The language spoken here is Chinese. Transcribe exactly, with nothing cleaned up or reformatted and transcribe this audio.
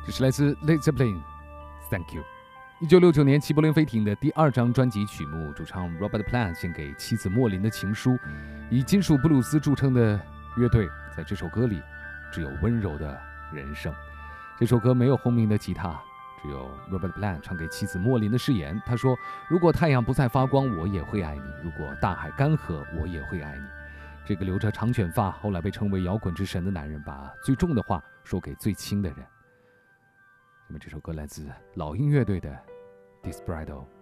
这是来自 Led Zeppelin，Thank You。一九六九年，齐柏林飞艇的第二张专辑曲目，主唱 Robert Plant 献给妻子莫林的情书。以金属布鲁斯著称的乐队，在这首歌里只有温柔的人声。这首歌没有轰鸣的吉他，只有 Robert Plant 唱给妻子莫林的誓言。他说：“如果太阳不再发光，我也会爱你；如果大海干涸，我也会爱你。”这个留着长卷发，后来被称为摇滚之神的男人，把最重的话说给最轻的人。那么这首歌来自老鹰乐队的 Desperado。